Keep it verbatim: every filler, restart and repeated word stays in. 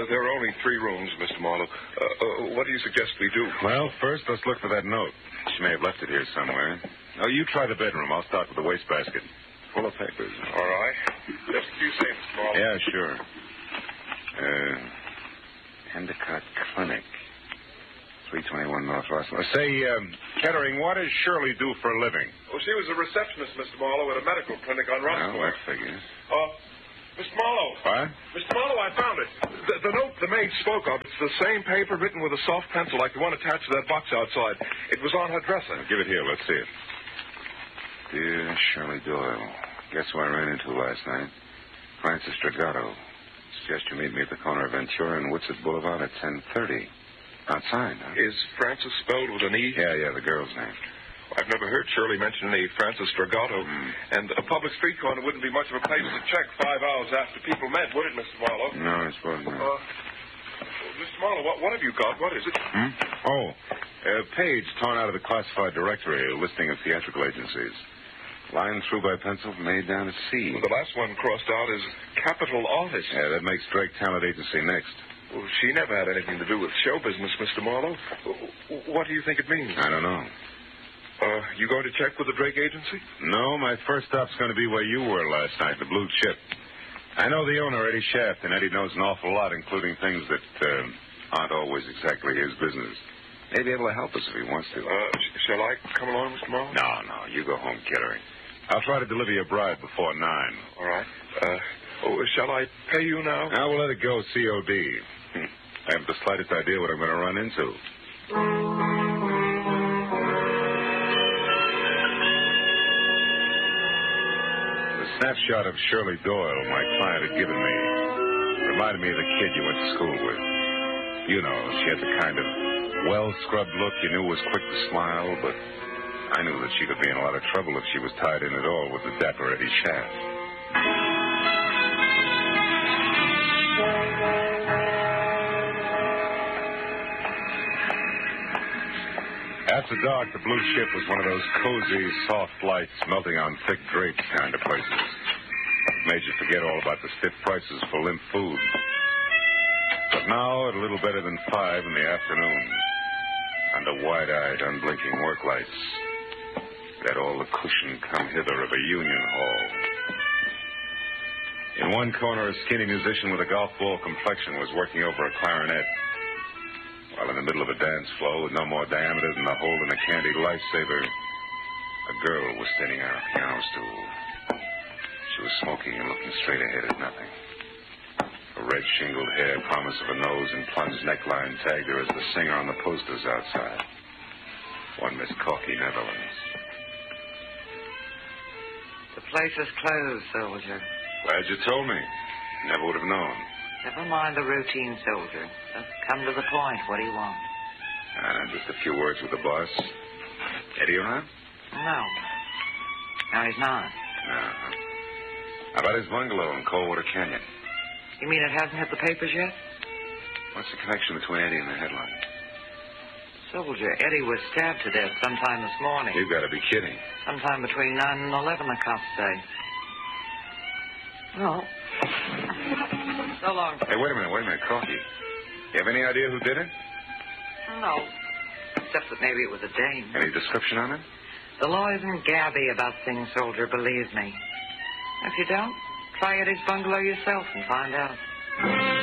Uh, there are only three rooms, Mister Marlowe. Uh, uh, what do you suggest we do? Well, first, let's look for that note. She may have left it here somewhere. Oh, you try the bedroom. I'll start with the wastebasket. Full of papers. All right. Just a few things, Mister Marlowe. Yeah, sure. Uh, Endicott Clinic. three twenty-one North Russell. Say, um, Kettering, what does Shirley do for a living? Oh, she was a receptionist, Mister Marlowe, at a medical clinic on Russell. Well, that figures. Uh, Mister Marlowe. What? Mister Marlowe, I found it. The, the note the maid spoke of, it's the same paper written with a soft pencil like the one attached to that box outside. It was on her dresser. Now, give it here. Let's see it. Dear Shirley Doyle, guess who I ran into last night? Francis Dragato. Suggest you meet me at the corner of Ventura and Woodsett Boulevard at ten thirty. Outside, huh? Is Francis spelled with an E? Yeah, yeah, the girl's name. I've never heard Shirley mention any Francis Dragato. Mm. And a public street corner wouldn't be much of a place to check five hours after people met, would it, Mister Marlowe? No, I suppose not. Uh, Mister Marlowe, what, what have you got? What is it? Hmm? Oh, a page torn out of the classified directory, a listing of theatrical agencies. Line through by pencil from A down to C. Well, the last one crossed out is Capital Artist. Yeah, that makes Drake Talent Agency next. Well, she never had anything to do with show business, Mister Marlowe. What do you think it means? I don't know. Uh, you going to check with the Drake Agency? No, my first stop's going to be where you were last night, the Blue Chip. I know the owner, Eddie Shaft, and Eddie knows an awful lot, including things that uh, aren't always exactly his business. May be able to help us if he wants to. Uh, sh- shall I come along, Mister Marlowe? No, no, you go home, Kettering. I'll try to deliver your bride before nine. All right. Uh, oh, shall I pay you now? Now we'll let it go C O D. I haven't the slightest idea what I'm going to run into. The snapshot of Shirley Doyle my client had given me reminded me of the kid you went to school with. You know, she had the kind of well-scrubbed look you knew was quick to smile, but I knew that she could be in a lot of trouble if she was tied in at all with the dapper Eddie Shaft. After dark, the Blue Ship was one of those cozy, soft lights melting on thick drapes kind of places. Made you forget all about the stiff prices for limp food. But now, at a little better than five in the afternoon, under wide-eyed, unblinking work lights, it had all the cushion come hither of a union hall. In one corner, a skinny musician with a golf ball complexion was working over a clarinet. While in the middle of a dance floor with no more diameter than the hole in a candy lifesaver, a girl was standing on a piano stool. She was smoking and looking straight ahead at nothing. Her red shingled hair, promise of a nose, and plunged neckline tagged her as the singer on the posters outside. One Miss Corky Netherlands. The place is closed, soldier. Glad you told me. Never would have known. Never mind the routine, soldier. Just come to the point. What do you want? Uh, just a few words with the boss. Eddie around? No. No, he's not. Uh-huh. How about his bungalow in Coldwater Canyon? You mean it hasn't hit the papers yet? What's the connection between Eddie and the headline? Soldier, Eddie was stabbed to death sometime this morning. You've got to be kidding. Sometime between nine and eleven, the cops say. Well, so long. Hey, wait a minute, wait a minute, Corky. You have any idea who did it? No. Except that maybe it was a dame. Any description on it? The law isn't gabby about things, soldier, believe me. If you don't, try Eddie's bungalow yourself and find out.